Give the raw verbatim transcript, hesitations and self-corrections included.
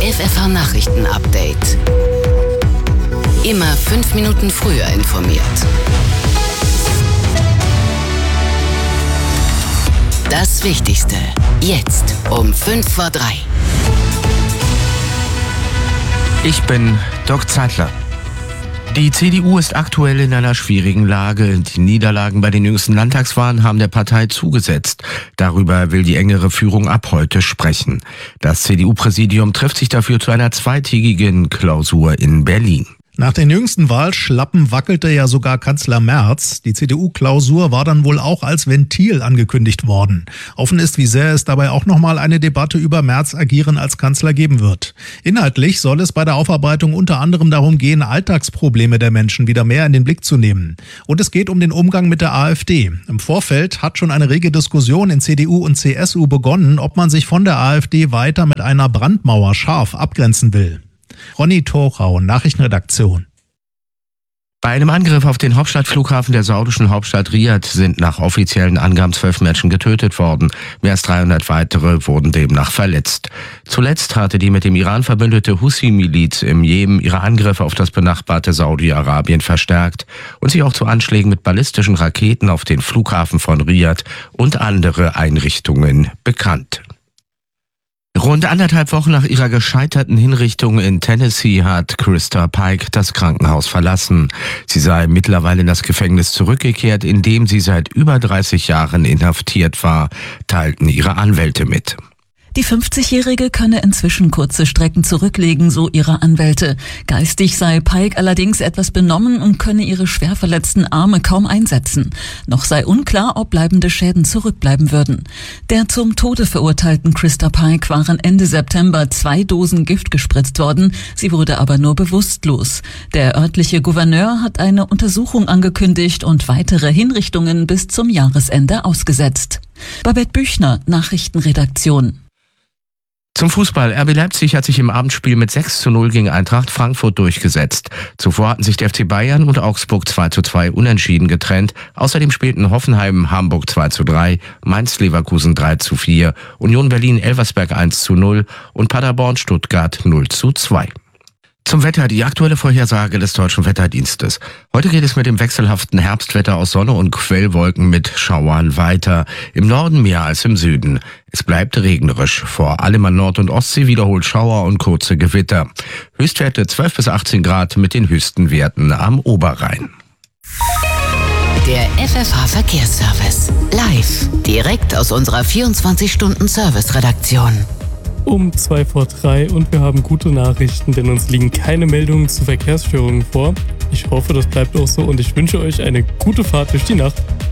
F F H-Nachrichten-Update. Immer fünf Minuten früher informiert. Das Wichtigste jetzt um fünf vor drei. Ich bin Dirk Zeitler. Die C D U ist aktuell in einer schwierigen Lage. Die Niederlagen bei den jüngsten Landtagswahlen haben der Partei zugesetzt. Darüber will die engere Führung ab heute sprechen. Das C D U-Präsidium trifft sich dafür zu einer zweitägigen Klausur in Berlin. Nach den jüngsten Wahlschlappen wackelte ja sogar Kanzler Merz. Die C D U-Klausur war dann wohl auch als Ventil angekündigt worden. Offen ist, wie sehr es dabei auch nochmal eine Debatte über Merz' Agieren als Kanzler geben wird. Inhaltlich soll es bei der Aufarbeitung unter anderem darum gehen, Alltagsprobleme der Menschen wieder mehr in den Blick zu nehmen. Und es geht um den Umgang mit der AfD. Im Vorfeld hat schon eine rege Diskussion in C D U und C S U begonnen, ob man sich von der AfD weiter mit einer Brandmauer scharf abgrenzen will. Ronny Thorau, Nachrichtenredaktion. Bei einem Angriff auf den Hauptstadtflughafen der saudischen Hauptstadt Riad sind nach offiziellen Angaben zwölf Menschen getötet worden. Mehr als dreihundert weitere wurden demnach verletzt. Zuletzt hatte die mit dem Iran verbündete Houthi-Miliz im Jemen ihre Angriffe auf das benachbarte Saudi-Arabien verstärkt und sich auch zu Anschlägen mit ballistischen Raketen auf den Flughafen von Riad und andere Einrichtungen bekannt. Rund anderthalb Wochen nach ihrer gescheiterten Hinrichtung in Tennessee hat Krista Pike das Krankenhaus verlassen. Sie sei mittlerweile in das Gefängnis zurückgekehrt, in dem sie seit über dreißig Jahren inhaftiert war, teilten ihre Anwälte mit. Die fünfzigjährige könne inzwischen kurze Strecken zurücklegen, so ihre Anwälte. Geistig sei Pike allerdings etwas benommen und könne ihre schwer verletzten Arme kaum einsetzen. Noch sei unklar, ob bleibende Schäden zurückbleiben würden. Der zum Tode verurteilten Krista Pike waren Ende September zwei Dosen Gift gespritzt worden. Sie wurde aber nur bewusstlos. Der örtliche Gouverneur hat eine Untersuchung angekündigt und weitere Hinrichtungen bis zum Jahresende ausgesetzt. Babette Büchner, Nachrichtenredaktion. Zum Fußball. R B Leipzig hat sich im Abendspiel mit sechs zu null gegen Eintracht Frankfurt durchgesetzt. Zuvor hatten sich der F C Bayern und Augsburg zwei zu zwei unentschieden getrennt. Außerdem spielten Hoffenheim Hamburg zwei zu drei, Mainz Leverkusen drei zu vier, Union Berlin Elversberg eins zu null und Paderborn Stuttgart null zu zwei. Zum Wetter, die aktuelle Vorhersage des Deutschen Wetterdienstes. Heute geht es mit dem wechselhaften Herbstwetter aus Sonne und Quellwolken mit Schauern weiter. Im Norden mehr als im Süden. Es bleibt regnerisch. Vor allem an Nord- und Ostsee wiederholt Schauer und kurze Gewitter. Höchstwerte zwölf bis achtzehn Grad mit den höchsten Werten am Oberrhein. Der F F H-Verkehrsservice. Live. Direkt aus unserer vierundzwanzig-Stunden-Service-Redaktion. Um zwei vor drei und wir haben gute Nachrichten, denn uns liegen keine Meldungen zu Verkehrsstörungen vor. Ich hoffe, das bleibt auch so und ich wünsche euch eine gute Fahrt durch die Nacht.